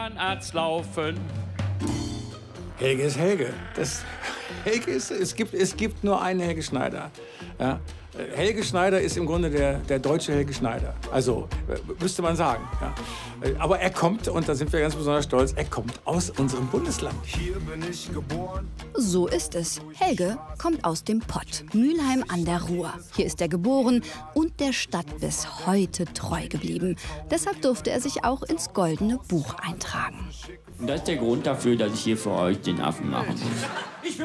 Arzt laufen. Helge ist Helge. Es gibt nur einen Helge Schneider. Ja? Helge Schneider ist im Grunde der deutsche Helge Schneider. Also, müsste man sagen. Ja? Aber er kommt, und da sind wir ganz besonders stolz, er kommt aus unserem Bundesland. Hier bin ich geboren. So ist es. Helge kommt aus dem Pott, Mülheim an der Ruhr. Hier ist er geboren und der Stadt bis heute treu geblieben. Deshalb durfte er sich auch ins Goldene Buch eintragen. Und das ist der Grund dafür, dass ich hier für euch den Affen mache.